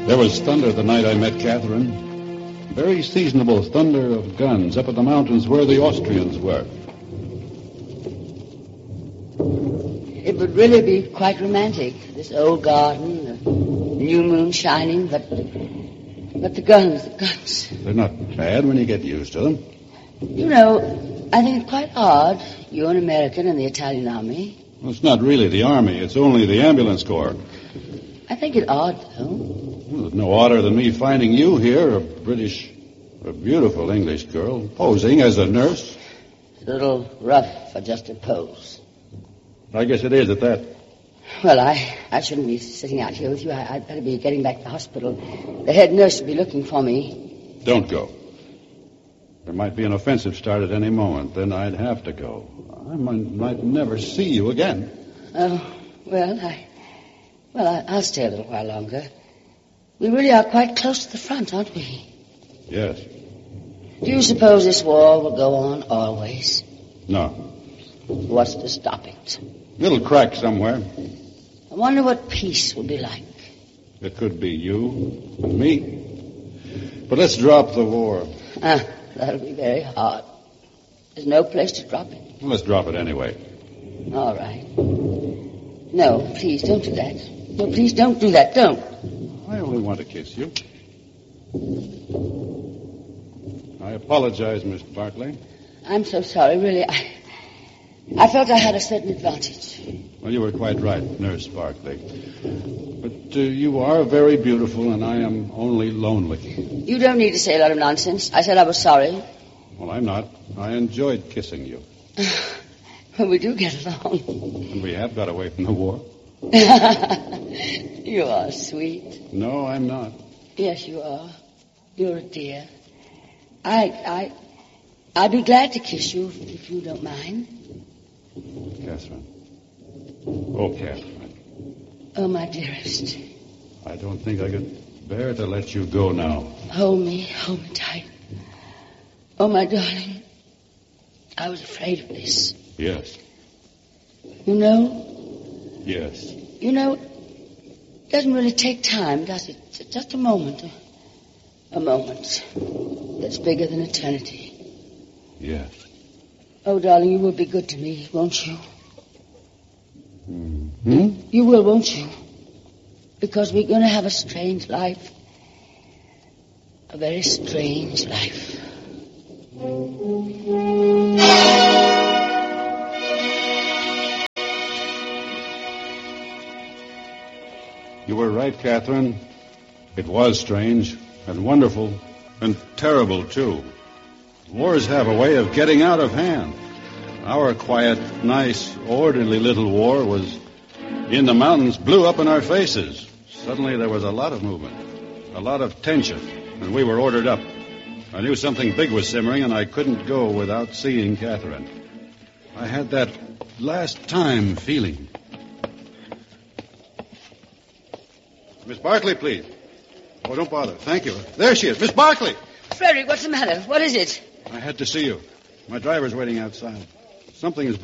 There was thunder the night I met Catherine. Very seasonable thunder of guns up in the mountains where the Austrians were. It would really be quite romantic, this old garden, the new moon shining, but the guns. They're not bad when you get used to them. You know, I think it's quite odd, you're an American in the Italian army. Well, it's not really the army, it's only the ambulance corps. I think it odd, though. Well, it's no odder than me finding you here, a beautiful English girl, posing as a nurse. It's a little rough for just a pose. I guess it is at that. Well, I shouldn't be sitting out here with you. I'd better be getting back to the hospital. The head nurse will be looking for me. Don't go. There might be an offensive start at any moment. Then I'd have to go. I might never see you again. Oh, I'll stay a little while longer. We really are quite close to the front, aren't we? Yes. Do you suppose this war will go on always? No. What's to stop it? It'll crack somewhere. I wonder what peace will be like. It could be you and me. But let's drop the war. That'll be very hard. There's no place to drop it. Well, let's drop it anyway. All right. No, please don't do that. No, please don't do that. Don't. I only want to kiss you. I apologize, Miss Barclay. I'm so sorry, really. I felt I had a certain advantage. Well, you were quite right, Nurse Barclay. But you are very beautiful, and I am only lonely. You don't need to say a lot of nonsense. I said I was sorry. Well, I'm not. I enjoyed kissing you. Well, we do get along. And we have got away from the war. You are sweet. No, I'm not. Yes, you are. You're a dear. I'd be glad to kiss you if you don't mind. Catherine. Oh, Catherine. Oh, my dearest. I don't think I could bear to let you go now. Hold me tight. Oh, my darling. I was afraid of this. Yes. You know? Yes. You know, it doesn't really take time, does it? It's just a moment. A moment that's bigger than eternity. Yes. Oh, darling, you will be good to me, won't you? Mm-hmm. You will, won't you? Because we're going to have a strange life. A very strange life. You were right, Catherine. It was strange and wonderful and terrible, too. Wars have a way of getting out of hand. Our quiet, nice, orderly little war was in the mountains, blew up in our faces. Suddenly there was a lot of movement, a lot of tension, and we were ordered up. I knew something big was simmering, and I couldn't go without seeing Catherine. I had that last time feeling. Miss Barclay, please. Oh, don't bother. Thank you. There she is. Miss Barclay! Frederick, what's the matter? What is it? I had to see you. My driver's waiting outside. Something is